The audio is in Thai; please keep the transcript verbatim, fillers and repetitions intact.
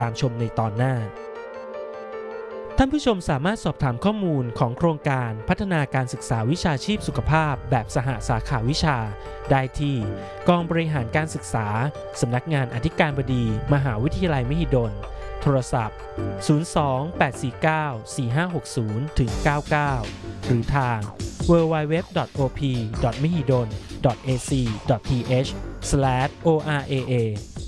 ตามชมในตอนหน้าท่านผู้ชมสามารถสอบถามข้อมูลของโครงการพัฒนาการศึกษาวิชาชีพสุขภาพแบบสหสาขาวิชาได้ที่กองบริหารการศึกษาสำนักงานอธิการบดีมหาวิทยาลัยมหิดลโทรศัพท์ศูนย์ สอง แปด สี่ เก้า สี่ ห้า หก ศูนย์ ถึง เก้า เก้า หรือทาง ดับเบิลยู ดับเบิลยู ดับเบิลยู ดอท โอ พี ดอท มหิดล ดอท เอ ซี ดอท ที เอช สแลช โอ อาร์ เอ เอ